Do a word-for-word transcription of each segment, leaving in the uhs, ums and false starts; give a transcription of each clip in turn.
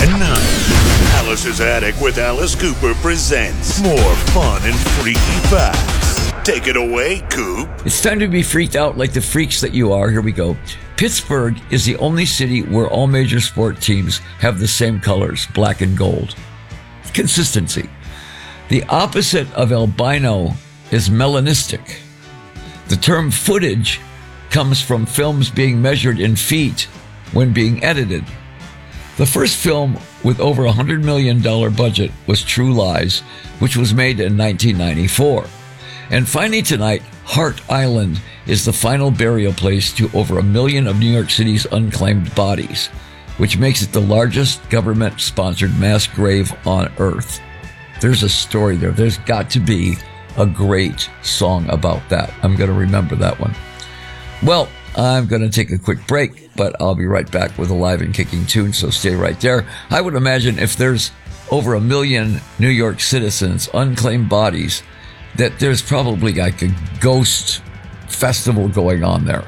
And now, Alice's Attic with Alice Cooper presents more fun and freaky facts. Take it away, Coop. It's time to be freaked out like the freaks that you are. Here we go. Pittsburgh is the only city where all major sport teams have the same colors, black and gold. Consistency. The opposite of albino is melanistic. The term footage comes from films being measured in feet when being edited. The first film with over a one hundred million dollars budget was True Lies, which was made in nineteen ninety-four. And finally tonight, Hart Island is the final burial place to over a million of New York City's unclaimed bodies, which makes it the largest government-sponsored mass grave on Earth. There's a story there. There's got to be a great song about that. I'm going to remember that one. Well, I'm going to take a quick break, but I'll be right back with a live and kicking tune, so stay right there. I would imagine if there's over a million New York citizens, unclaimed bodies, that there's probably like a ghost festival going on there.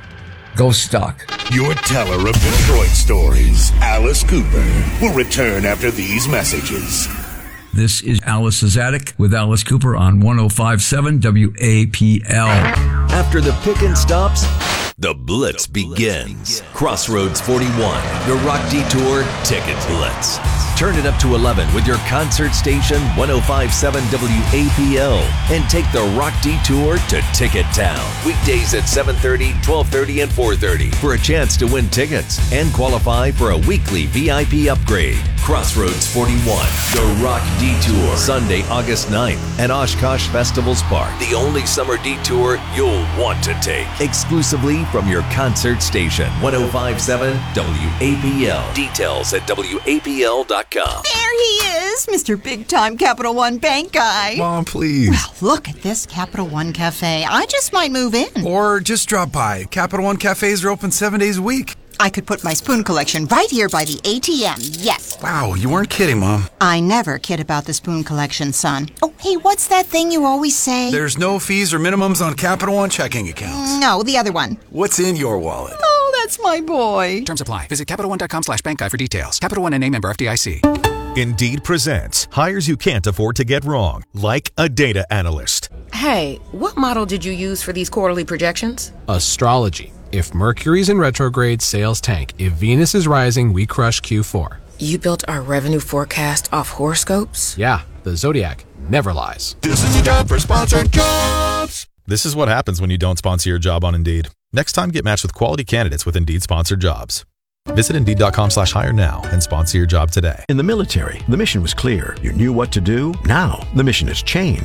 Ghost stock. Your teller of Detroit stories, Alice Cooper, will return after these messages. This is Alice's Attic with Alice Cooper on one oh five point seven W A P L. After the pickin' stops, the Blitz begins. Crossroads forty-one, your Rock Detour Ticket Blitz. Turn it up to eleven with your concert station one oh five point seven W A P L and take the Rock Detour to Ticket Town. Weekdays at seven thirty, twelve thirty, and four thirty for a chance to win tickets and qualify for a weekly V I P upgrade. Crossroads forty-one, the Rock Detour. Sunday, August ninth at Oshkosh Festivals Park. The only summer detour you'll want to take. Exclusively from your concert station one oh five point seven W A P L. Details at W A P L dot com. There he is, Mister Big Time Capital One Bank guy. Mom, please. Well, look at this Capital One Cafe. I just might move in. Or just drop by. Capital One cafes are open seven days a week. I could put my spoon collection right here by the A T M, yes. Wow, you weren't kidding, Mom. I never kid about the spoon collection, son. Oh, hey, what's that thing you always say? There's no fees or minimums on Capital One checking accounts. No, the other one. What's in your wallet? Oh, that's my boy. Terms apply. Visit CapitalOne.com slash bank guy for details. Capital One N A member F D I C. Indeed presents hires you can't afford to get wrong, like a data analyst. Hey, what model did you use for these quarterly projections? Astrology. If Mercury's in retrograde, sales tank. If Venus is rising, we crush Q four. You built our revenue forecast off horoscopes? Yeah, the Zodiac never lies. This is your job for sponsored jobs. This is what happens when you don't sponsor your job on Indeed. Next time, get matched with quality candidates with Indeed sponsored jobs. Visit Indeed.com slash hire now and sponsor your job today. In the military, the mission was clear. You knew what to do. Now, the mission has changed.